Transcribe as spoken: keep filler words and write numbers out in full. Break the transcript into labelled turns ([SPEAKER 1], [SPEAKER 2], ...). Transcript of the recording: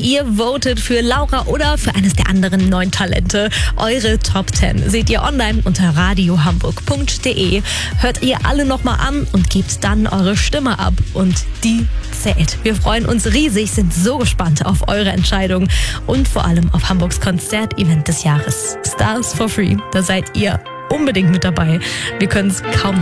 [SPEAKER 1] Ihr votet für Laura oder für eines der anderen neun Talente. Eure Top zehn seht ihr online unter radiohamburg punkt de. Hört ihr alle nochmal an und gebt dann eure Stimme ab. Und die zählt. Wir freuen uns riesig, sind so gespannt auf eure Entscheidung und vor allem auf Hamburgs Konzertevent des Jahres. Stars for Free. Da seid ihr unbedingt mit dabei. Wir können es kaum